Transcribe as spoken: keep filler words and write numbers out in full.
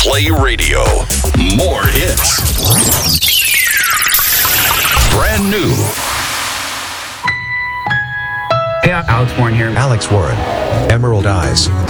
Play Radio. More hits. Brand new. Hey, Alex Warren here. Alex Warren. Emerald Eyes.